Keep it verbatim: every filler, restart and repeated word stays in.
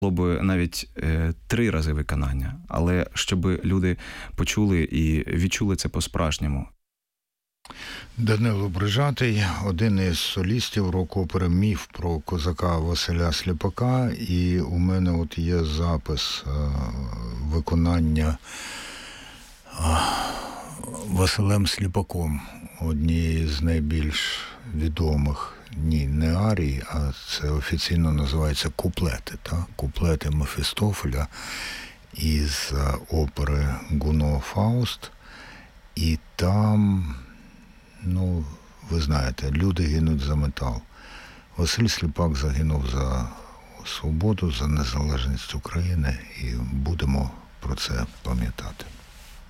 Було б навіть е, три рази виконання, але щоб люди почули і відчули це по-справжньому. Данило Брижатий, один із солістів рок-опери «Міф» про козака Василя Сліпака. І у мене от є запис е, виконання е, Василем Сліпаком, однієї з найбільш відомих, ні, не арій, а це офіційно називається куплети, та? Куплети Мефістофеля із опери Гуно «Фауст». І там, ну, ви знаєте, люди гинуть за метал. Василь Сліпак загинув за свободу, за незалежність України, і будемо про це пам'ятати.